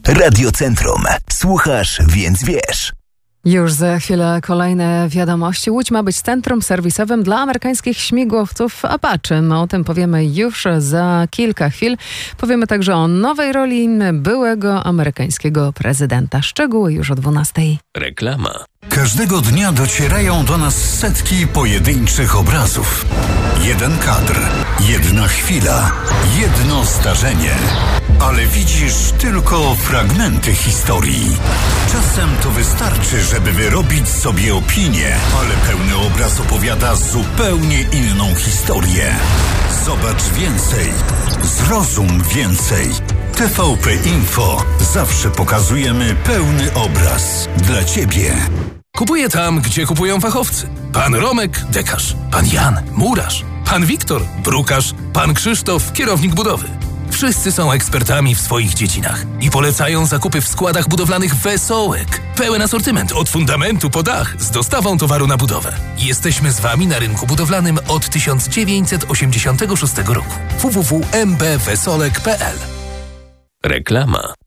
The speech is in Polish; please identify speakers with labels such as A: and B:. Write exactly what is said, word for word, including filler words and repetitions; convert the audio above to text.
A: Radiocentrum. Słuchasz, więc wiesz.
B: Już za chwilę kolejne wiadomości. Łódź ma być centrum serwisowym dla amerykańskich śmigłowców Apache. O tym powiemy już za kilka chwil. Powiemy także o nowej roli byłego amerykańskiego prezydenta. Szczegóły już o dwunastej.
C: Reklama.
D: Każdego dnia docierają do nas setki pojedynczych obrazów. Jeden kadr, jedna chwila, jedno zdarzenie. Ale widzisz tylko fragmenty historii. Czasem to wystarczy, żeby wyrobić sobie opinię, ale pełny obraz opowiada zupełnie inną historię. Zobacz więcej, zrozum więcej. T V P Info. Zawsze pokazujemy pełny obraz dla Ciebie.
C: Kupuję tam, gdzie kupują fachowcy. Pan Romek, dekarz. Pan Jan, murarz. Pan Wiktor, brukarz. Pan Krzysztof, kierownik budowy. Wszyscy są ekspertami w swoich dziedzinach i polecają zakupy w składach budowlanych Wesołek. Pełen asortyment od fundamentu po dach z dostawą towaru na budowę. Jesteśmy z Wami na rynku budowlanym od tysiąc dziewięćset osiemdziesiątego szóstego roku. w w w kropka m b wesolek kropka p l. Reklama.